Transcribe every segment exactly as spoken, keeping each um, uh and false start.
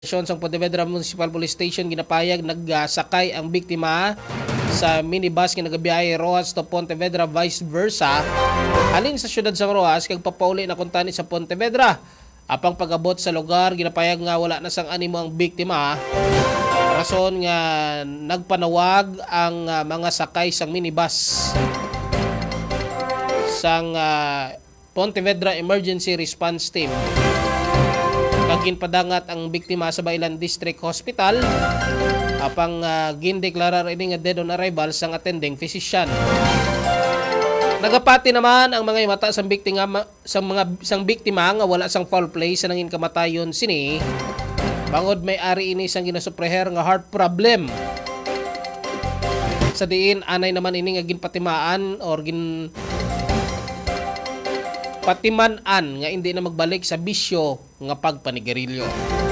Sa Pontevedra Municipal Police Station ginapayag nagsakay ang biktima sa minibus nga nagabiyahe Rojas to Pontevedra vice versa halin sa syudad sa Rojas kag papauli na kuntani sa Pontevedra. Apang pag-abot sa lugar ginapayag nga wala na sang animo ang biktima. Rason nga nagpanawag ang uh, mga sakay sang minibus sang uh, Pontevedra Emergency Response Team. Kagin padangat ang biktima sa Bailan District Hospital apang uh, gindeklarar ini nga dead on arrival sang attending physician. Nagapati naman ang mga mata sang biktima sang mga sang biktima nga wala sang foul play sa nangin kamatayon sini. Bangod may ari ini sang ginasupreher nga heart problem. Sa diin anay naman ini nga ginpatimaan or gin patiman-an nga hindi na magbalik sa bisyo nga pagpanigarilyo.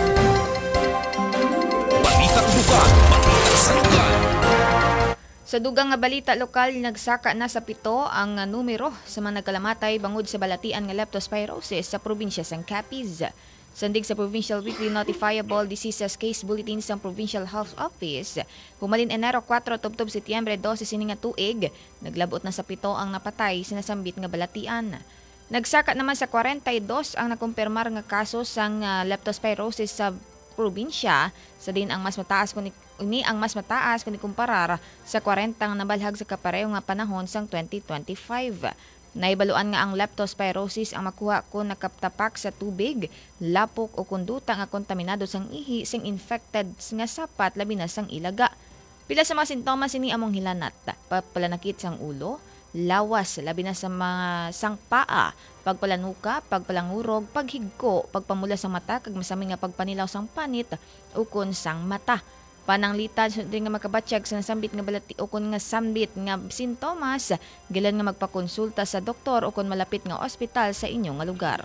Balita Lokal, balita sa lokal. Sa dugang nga balita lokal, nagsaka na sa pito ang numero sa mga nagkalamatay bangod sa balatian nga leptospirosis sa probinsya sang Capiz. Sandig sa Provincial Weekly Notifiable Diseases Case Bulletin sa Provincial Health Office, humalin Enero four tubtob Setyembre twelve sini nga tuig, naglabot na sa pito ang napatay sa nasambit nga balatian. Nagsaka naman sa forty-two ang nakumpirmar nga kaso sang uh, leptospirosis sa probinsya, sa din ang mas mataas kung ni ang mas mataas kung ikumparar sa forty ang nabalhag sa kapareho nga panahon sang twenty twenty-five. Naibaluan nga ang leptospirosis ang makuha kung nakaptapak sa tubig, lapok o kunduta nga kontaminado sang ihi sang infected nga sapat labi na sang ilaga. Pila sa mga sintomas ini among hilanat, papalanakit sang ulo, lawas labi na sa mga sang paa, pagpalanuka, pagpalangurog, paghigko, pagpamula sa mata kag masami nga pagpanilaw sang panit ukon sang mata. Pananglitan so nga makabatsyag sa nasambit nga balati ukon nga sambit nga sintomas, gilan nga magpakonsulta sa doktor ukon malapit nga ospital sa inyong nga lugar.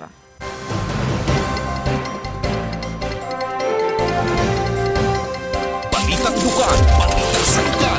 Balita Lokal, balita sa lokal.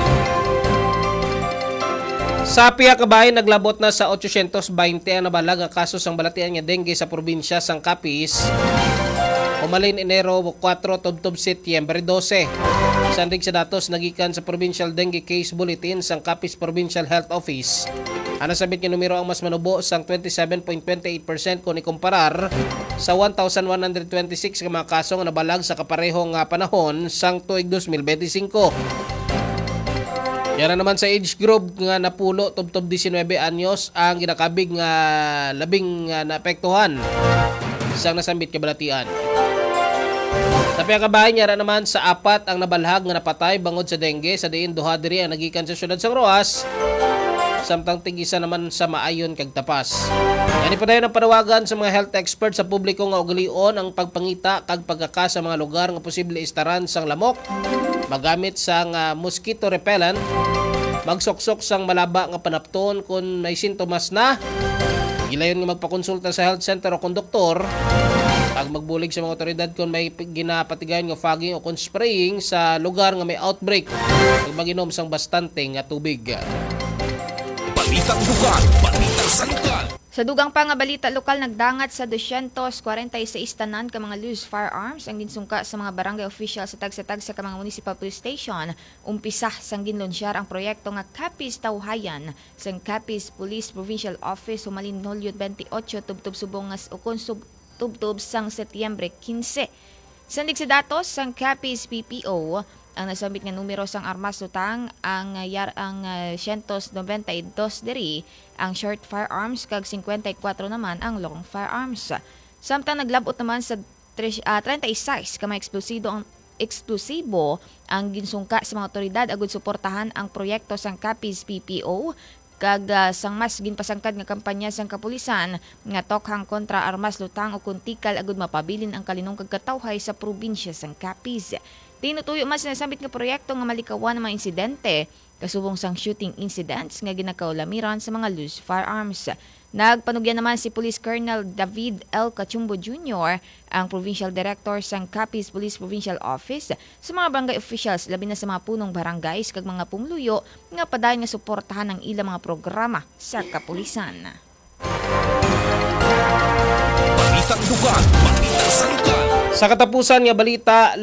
Sa piya ka bahin naglabot na sa eight twenty ang nabalag nga kaso sang balatian nga dengue sa probinsya sang Capiz. Humalin Enero four tubtob Setyembre twelve. Sandig sa datos nagikan sa Provincial Dengue Case Bulletin sang Capiz Provincial Health Office. Ana sabit nga numero ang mas manubo sang twenty-seven point two eight percent kung ikumparar sa one thousand one hundred twenty-six ka mga kaso nga nabalag sa kaparehong nga panahon sang tuig twenty twenty-five. Yan na naman sa age group nga napulo tubtob nineteen anyos ang ginakabig nga labing nga naapektuhan sang nasambit ka balatian. Sa piyakabahay niya naman sa apat ang nabalhag nga napatay bangod sa dengue sa diin duha diri ang nagikan sa syudad sang Rojas. Samtang tigisa naman sa maayon kag tapas. Yani pa dayon ang panawagan sa mga health experts sa publiko nga ugalion ang pagpangita kag pagkaka sa mga lugar nga posible istaran sang lamok, magamit sang uh, mosquito repellent, magsoksok sang malaba nga panapton kung may sintomas na, gilayon nga magpakonsulta sa health center o konduktor, pag magbulig sa mga otoridad kung may ginapatigayon nga fogging o kung spraying sa lugar nga may outbreak, pag maginom sang bastante nga tubig. Balita Lokal, balita sa lokal. Sa dugang pa nga balita lokal, nagdangat sa two forty-six tanan ka mga loose firearms ang ginsungka sa mga barangay official sa tag-sa-tag sa mga municipal police station. Umpisa sang ginlonsyar ang proyekto nga Capiz Tawhayan sang Capiz Police Provincial Office humalin Hulyo twenty-eight tubtob subong nga ukon sub tubtob sang Setyembre fifteen. Sandig sa datos sang Capiz P P O, ang nasambit nga numero sang armas lutang ang yar ang uh, one ninety-two diri ang short firearms kag fifty-four naman ang long firearms. Samtang naglabot naman sa uh, thirty-six ka mga eksplosibo ang eksplosibo ang ginsungka sa mga otoridad agud suportahan ang proyekto sang Capiz P P O kag uh, sang mas ginpasangkad nga kampanya sang kapulisan nga tokhang kontra armas lutang o kuntikal agud mapabilin ang kalinong kag katawhay sa probinsya sang Capiz. Tinutuyo mas sinasambit nga proyekto nga malikawan ng mga insidente kasubong sang shooting incidents nga ginakaulamiran sa mga loose firearms. Nagpanugyan naman si Police Colonel David L. Cachumbo Junior, ang Provincial Director sang Capiz Police Provincial Office, sa mga barangay officials labi na sa mga punong barangays kag mga pumuluyo nga padayon nga suportahan ang ilang mga programa sa kapulisan. Balitang lugar, balitang Balitang Sangkan. Sa katapusan nga balita,